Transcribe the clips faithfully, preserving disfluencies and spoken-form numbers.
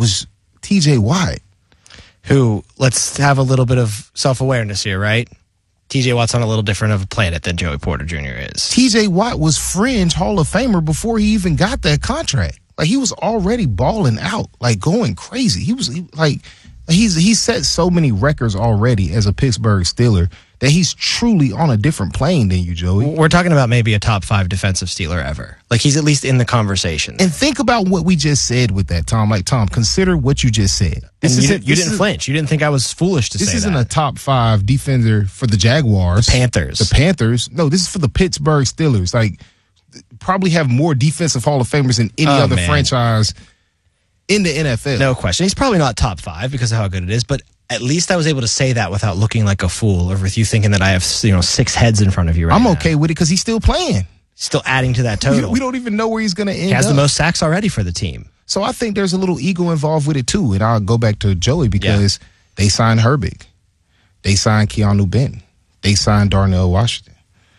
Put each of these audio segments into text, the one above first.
was T J Watt. Who, let's have a little bit of self-awareness here, right? T J Watt's on a little different of a planet than Joey Porter Junior is. T J Watt was fringe Hall of Famer before he even got that contract. Like, he was already balling out, like, going crazy. He was, he, like, he's he set so many records already as a Pittsburgh Steeler that he's truly on a different plane than you, Joey. We're talking about maybe a top five defensive Steeler ever. Like, he's at least in the conversation. And think about what we just said with that, Tom. Like, Tom, consider what you just said. This you, didn't, you didn't flinch. You didn't think I was foolish to say that. This isn't a top five defender for the Jaguars. The Panthers. The Panthers. No, this is for the Pittsburgh Steelers. Like, probably have more defensive Hall of Famers than any oh, other man. franchise in the N F L. No question. He's probably not top five because of how good it is, but at least I was able to say that without looking like a fool or with you thinking that I have, you know, six heads in front of you right I'm now. okay with it because he's still playing. Still adding to that total. We, we don't even know where he's going to end up. He has the most sacks already for the team. So I think there's a little ego involved with it too. And I'll go back to Joey because yeah. they signed Herbig. They signed Keanu Benton. They signed Darnell Washington.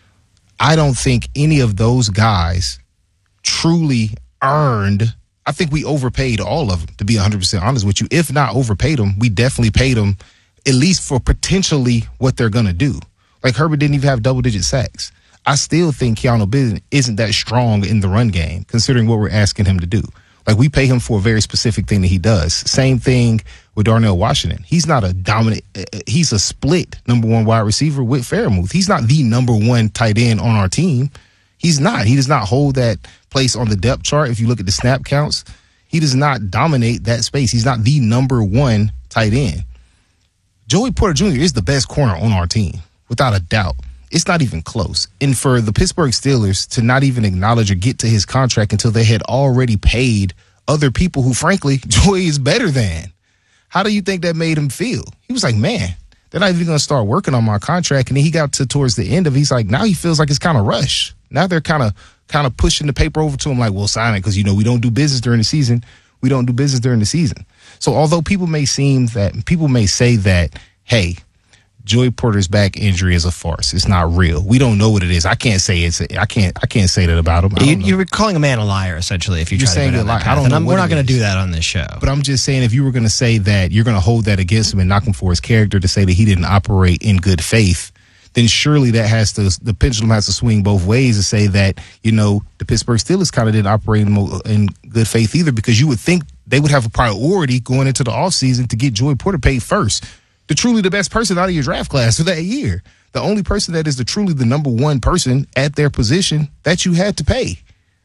I don't think any of those guys truly earned. I think we overpaid all of them, to be one hundred percent honest with you. If not overpaid them, we definitely paid them at least for potentially what they're going to do. Like, Herbert didn't even have double-digit sacks. I still think Keanu Benton isn't that strong in the run game, considering what we're asking him to do. Like, we pay him for a very specific thing that he does. Same thing with Darnell Washington. He's not a dominant – he's a split number one wide receiver with Fairmouth. He's not the number one tight end on our team. He's not. He does not hold that place on the depth chart. If you look at the snap counts, he does not dominate that space. He's not the number one tight end. Joey Porter Junior is the best corner on our team, without a doubt. It's not even close. And for the Pittsburgh Steelers to not even acknowledge or get to his contract until they had already paid other people who, frankly, Joey is better than. How do you think that made him feel? He was like, man, they're not even going to start working on my contract. And then he got to towards the end of it, he's like, now he feels like it's kind of rushed. Now they're kind of kind of pushing the paper over to him like, we'll sign it because, you know, we don't do business during the season. We don't do business during the season. So although people may seem that people may say that, hey, Joey Porter's back injury is a farce. It's not real. We don't know what it is. I can't say it's. I can't. I can't say that about him. You, you're calling a man a liar, essentially. If you you're try saying to go down that path. I don't and know. I'm, we're not going to do that on this show. But I'm just saying, if you were going to say that you're going to hold that against him and knock him for his character to say that he didn't operate in good faith, then surely that has to. The pendulum has to swing both ways to say that, you know, the Pittsburgh Steelers kind of didn't operate in, in good faith either, because you would think they would have a priority going into the offseason to get Joey Porter paid first. The truly the best person out of your draft class for that year. The only person that is the truly the number one person at their position that you had to pay.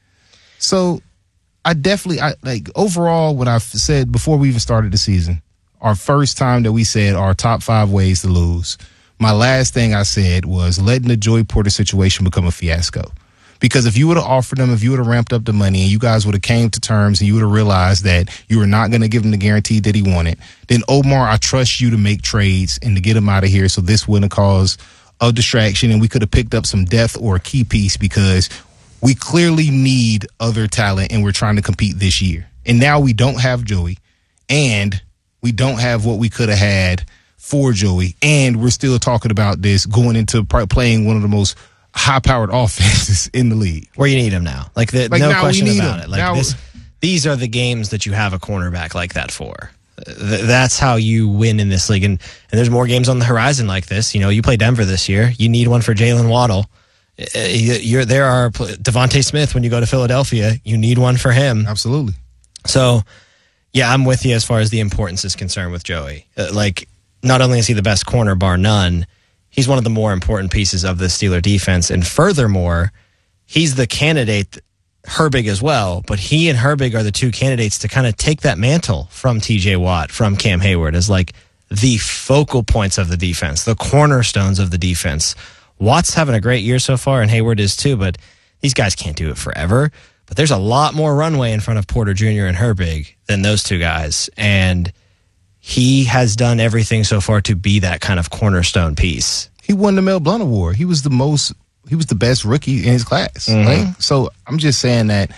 So I definitely, I like overall what I've said before we even started the season, our first time that we said our top five ways to lose, my last thing I said was letting the Joey Porter situation become a fiasco. Because if you would have offered them, if you would have ramped up the money and you guys would have came to terms and you would have realized that you were not going to give him the guarantee that he wanted, then Omar, I trust you to make trades and to get him out of here so this wouldn't cause a distraction and we could have picked up some depth or a key piece, because we clearly need other talent and we're trying to compete this year. And now we don't have Joey and we don't have what we could have had for Joey, and we're still talking about this going into playing one of the most high-powered offenses in the league. Where you need him now. Like, the, like no now question we need about him. it. Like now, this, these are the games that you have a cornerback like that for. Th- that's how you win in this league. And, and there's more games on the horizon like this. You know, you play Denver this year. You need one for Jalen Waddle. You're, there are Devontae Smith when you go to Philadelphia. You need one for him. Absolutely. So, yeah, I'm with you as far as the importance is concerned with Joey. Uh, like, not only is he the best corner, bar none, he's one of the more important pieces of the Steeler defense. And furthermore, he's the candidate, Herbig as well, but he and Herbig are the two candidates to kind of take that mantle from T J Watt, from Cam Hayward, as like the focal points of the defense, the cornerstones of the defense. Watt's having a great year so far, and Hayward is too, but these guys can't do it forever. But there's a lot more runway in front of Porter Junior and Herbig than those two guys. And he has done everything so far to be that kind of cornerstone piece. He won the Mel Blount Award. He was the most, he was the best rookie in his class. Mm-hmm. Right? So I'm just saying that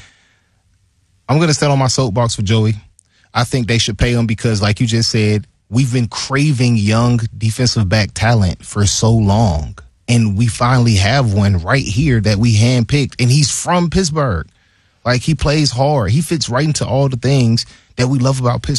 I'm going to stand on my soapbox for Joey. I think they should pay him because, like you just said, we've been craving young defensive back talent for so long. And we finally have one right here that we handpicked. And he's from Pittsburgh. Like, he plays hard. He fits right into all the things that we love about Pittsburgh.